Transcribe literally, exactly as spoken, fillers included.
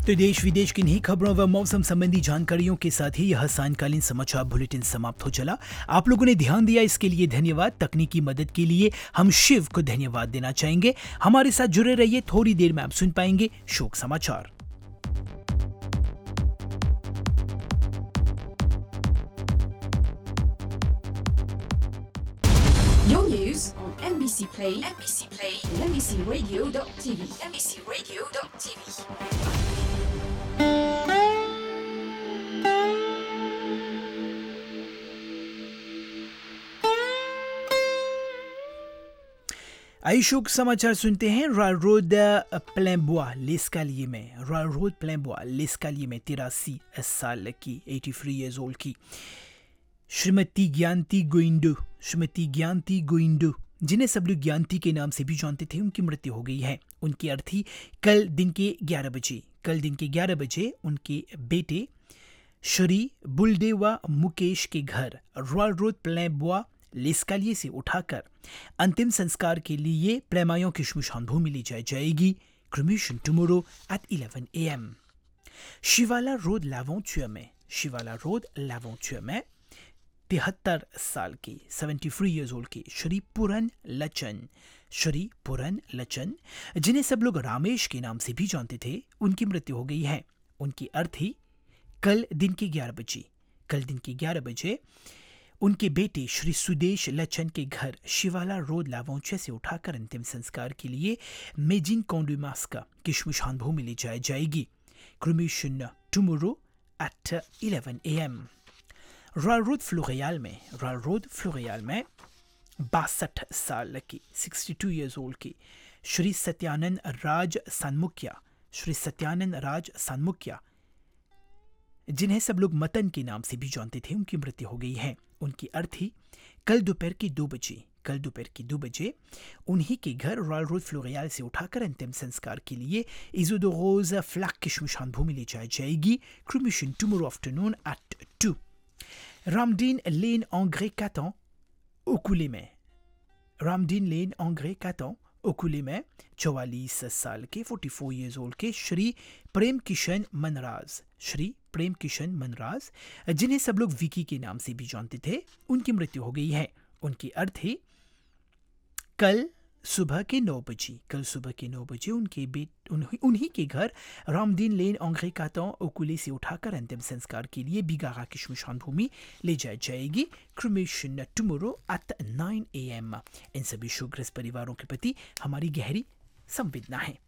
तो देश विदेश की नई खबरों व मौसम संबंधी जानकारियों के साथ ही यह सायंकालीन समाचार बुलेटिन समाप्त हो चला। आप लोगों ने ध्यान दिया, इसके लिए धन्यवाद। तकनीकी मदद के लिए हम शिव को धन्यवाद देना चाहेंगे। हमारे साथ जुड़े रहिए, थोड़ी देर में आप सुन पाएंगे शोक समाचार। Your news on M B C Play, M B C Play, and M B C Radio dot T V, M B C Radio dot T V. आइए शोक समाचार सुनते हैं। रॉयल रोड प्लेन बुआ लेस्कालिए में रॉयल रोड प्लेन बुआ लेस्कालिए में तिरासी साल की तिरासी ईयर्स ओल्ड की श्रीमती ज्ञानती गोइंडो श्रीमती ज्ञानती गोइंडो जिन्हें सब लोग ज्ञानती के नाम से भी जानते थे, उनकी मृत्यु हो गई है। उनकी अर्थी कल दिन के ग्यारह बजे कल दिन के ग्यारह बजे उनके बेटे श्री बुलडेवा मुकेश के घर रॉयल रोड प्लेन बुआ लेस्कालिए से उठाकर अंतिम संस्कार के लिए प्रेमायों की श्मशान भूमि ले जाई जाएगी। Cremation tomorrow at eleven A M. शिवाला रोड लावोंचुआ में शिवाला रोड लावोंचुआ में तिहत्तर साल की तिहत्तर इयर्स ओल्ड की श्री पुरन लचन श्री पुरन लचन जिन्हें सब लोग रामेश के नाम से भी जानते थे, उनकी मृत्यु हो गई है। उनकी अर्थी कल दिन के ग्यारह बजे कल दिन के ग्यारह बजे उनके बेटे श्री सुदेश लचन के घर शिवाला रोड लावोंचे से उठाकर अंतिम संस्कार के लिए मेजिन कोंडुमास्का की श्मशान भूमि ले जाई जाएगी। Cremation tomorrow at eleven A M. Royal road फ्लोरियाल में रॉयल रोड फ्लोरियाल में बासठ साल की बासठ इयर्स ओल्ड की श्री सत्यानंद राज सनमुखिया श्री सत्यानंद राज सनमुखिया जिन्हें सब लोग मतन के नाम से भी जानते थे, उनकी मृत्यु हो गई है। उनकी अर्थी कल दोपहर के दो बजे कल दोपहर के दो बजे उन्हीं के घर रॉयल रोड फ्लोरियाल से उठाकर अंतिम संस्कार के लिए इजोदो रोज फ्लैग की श्मशान भूमि ले जाई जाएगी। Cremation tomorrow afternoon at two. रामडीन lane Angre cotton ओकुले में रामडीन लेन एंग्रे काटन ओकुले में चौवालीस साल के चौवालीस इयर्स ओल्ड के श्री प्रेम किशन मनराज श्री प्रेम किशन मनराज जिन्हें सब लोग विकी के नाम से भी जानते थे, उनकी मृत्यु हो गई है। उनकी अर्थी कल सुबह के नौ बजे कल सुबह के नौ बजे उनके बेट उन्हीं उन्हीं के घर रामदीन लेन एंग्रे काटन ओकुले से उठाकर अंतिम संस्कार के लिए बिगारा की श्मशान भूमि ले जाई जाएगी। Cremation tomorrow at nine A M. इन सभी शोकग्रस्त परिवारों के प्रति हमारी गहरी संवेदना है।